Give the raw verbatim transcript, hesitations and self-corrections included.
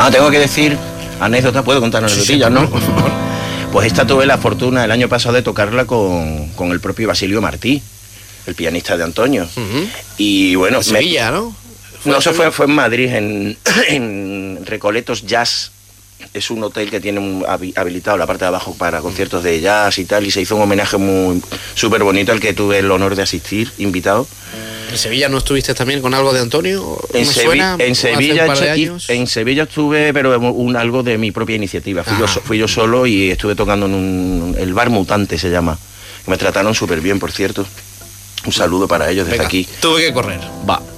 Ah, tengo que decir, anécdota, puedo contar anécdotillas, ¿no? Por favor. Pues esta tuve la fortuna el año pasado de tocarla con, con el propio Basilio Martí, el pianista de Antonio. Uh-huh. Y bueno... En Sevilla, me... ¿no? No, eso fue, fue en Madrid, en, en Recoletos Jazz. Es un hotel que tiene un, habilitado la parte de abajo para conciertos de jazz y tal, y se hizo un homenaje muy súper bonito al que tuve el honor de asistir, invitado. ¿En Sevilla no estuviste también con algo de Antonio? En, Sevi suena, en, Sevilla, en Sevilla estuve, pero un, algo de mi propia iniciativa. Fui, yo, fui yo solo y estuve tocando en un, el Bar Mutante se llama. Me trataron súper bien, por cierto. Un saludo para ellos desde Venga, aquí. Tuve que correr. Va.